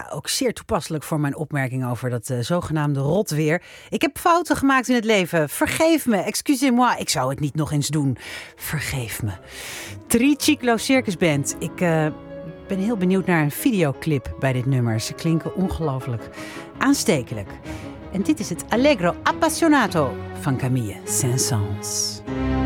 Ja, ook zeer toepasselijk voor mijn opmerking over dat zogenaamde rotweer. Ik heb fouten gemaakt in het leven. Vergeef me, excusez-moi. Ik zou het niet nog eens doen. Vergeef me. Triciclo Circus Band. Ik ben heel benieuwd naar een videoclip bij dit nummer. Ze klinken ongelooflijk aanstekelijk. En dit is het Allegro Appassionato van Camille Saint-Saëns.